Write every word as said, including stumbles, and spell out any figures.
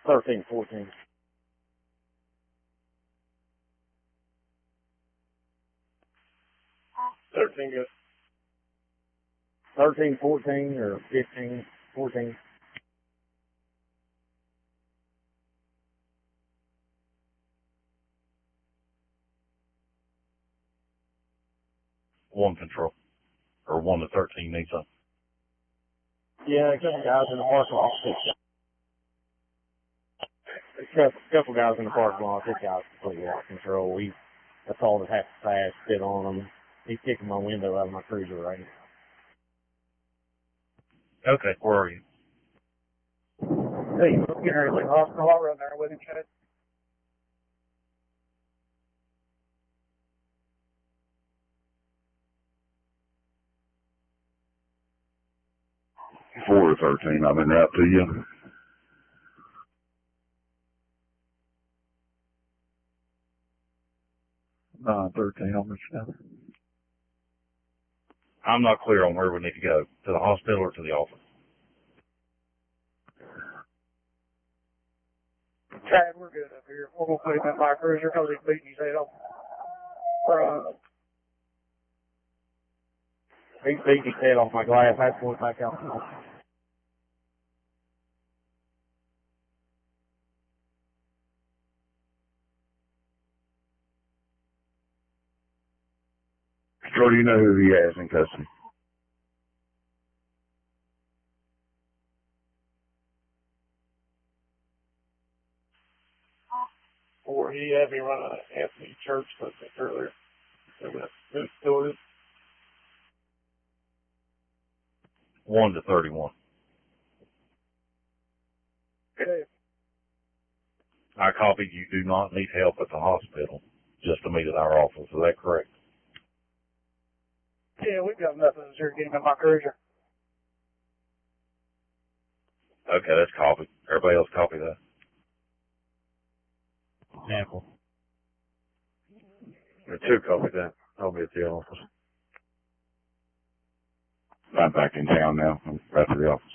Thirteen, fourteen. Thirteen good. Thirteen, fourteen, or fifteen, fourteen. One control. Or one to thirteen needs something. Yeah, a couple guys in the parking lot. A couple, couple guys in the parking lot. This guy's completely out of control. We, that's all that has to pass, sit on him. He's kicking my window out of my cruiser right now. Okay, where are you? Hey, you get her to the hospital. I'll run there with him, Chad. Four to thirteen, I've been out to you. Nine thirteen, I'm just I'm not clear on where we need to go. To the hospital or to the office? Chad, we're good up here. We're going to put him in my cruiser because he's beating his head off. Uh, He's beating his head off my glass. I had to pull it back out. So do you know who he has in custody? or he had me run an Anthony Church something earlier. So that's still is. One to thirty-one. Okay. I copy you do not need help at the hospital, just to meet at our office. Is that correct? Yeah, we've got nothing to get him in my cruiser. Okay, that's copy. Everybody else copy that. Sample. The two copy that. I'll be at the office. I'm back in town now. I'm back to the office.